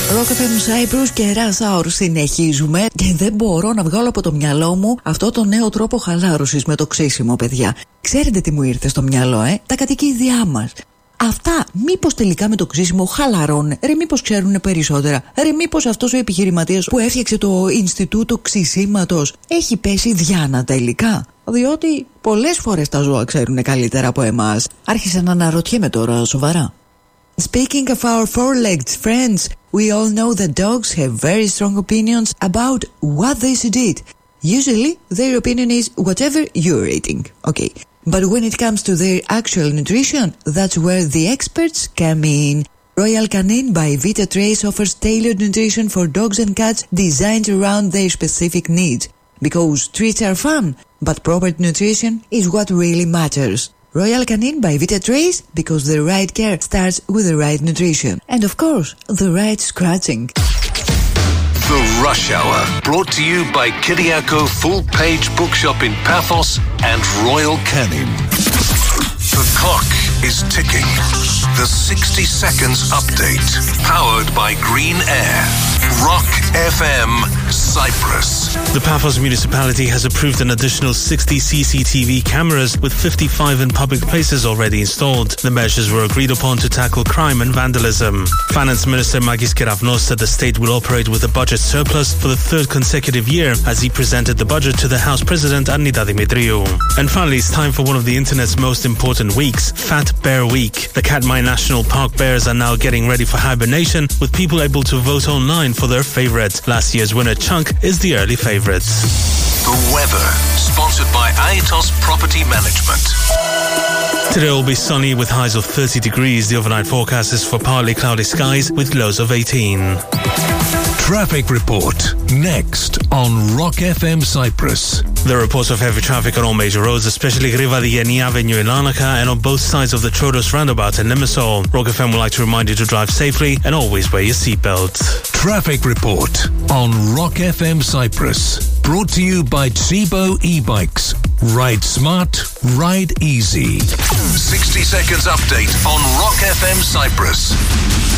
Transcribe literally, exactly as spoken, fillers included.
Rock εφ εμ Cyprus και Rush Hour συνεχίζουμε και δεν μπορώ να βγάλω από το μυαλό μου αυτό το νέο τρόπο χαλάρωσης με το ξύσιμο, παιδιά. Ξέρετε τι μου ήρθε στο μυαλό, ε? Τα κατοικίδια μας. Αυτά μήπως τελικά με το ξύσιμο χαλαρώνουν, ρε μήπως ξέρουν περισσότερα, ρε μήπως αυτός ο επιχειρηματίας που έφτιαξε το Ινστιτούτο Ξυσίματος έχει πέσει διάνα τελικά. Διότι πολλές φορές τα ζώα ξέρουν καλύτερα από εμάς. Άρχισα να αναρωτιέμαι τώρα σοβαρά. Speaking of our four-legged friends, we all know that dogs have very strong opinions about what they should eat. Usually, their opinion is whatever you're eating. Okay. But when it comes to their actual nutrition, that's where the experts come in. Royal Canin by Vita Trace offers tailored nutrition for dogs and cats designed around their specific needs. Because treats are fun, but proper nutrition is what really matters. Royal Canin by Vita Trace, because the right care starts with the right nutrition. And of course, the right scratching. The Rush Hour, brought to you by Kyriako Full Page Bookshop in Paphos and Royal Canin. The clock is ticking. The sixty seconds update, powered by Green Air. Rock εφ εμ Cyprus. The Paphos municipality has approved an additional sixty C C T V cameras, with fifty-five in public places already installed. The measures were agreed upon to tackle crime and vandalism. Finance Minister Magis Keravnos said the state will operate with a budget surplus for the third consecutive year as he presented the budget to the House President Arnita Dimitriou. And finally, it's time for one of the internet's most important weeks, Fat Bear Week. The Katmai National Park bears are now getting ready for hibernation, with people able to vote online for their favorite. Last year's winner Chunk is the early favorite. The weather, sponsored by Aetos Property Management. Today will be sunny with highs of thirty degrees. The overnight forecast is for partly cloudy skies with lows of eighteen. Traffic report next on Rock εφ εμ Cyprus. There are reports of heavy traffic on all major roads, especially Griva Dieni Avenue in Larnaca and on both sides of the Troodos roundabout in Limassol. Rock εφ εμ would like to remind you to drive safely and always wear your seatbelt. Traffic report on Rock εφ εμ Cyprus. Brought to you by Tsibo e-bikes. Ride smart, ride easy. sixty seconds update on Rock εφ εμ Cyprus.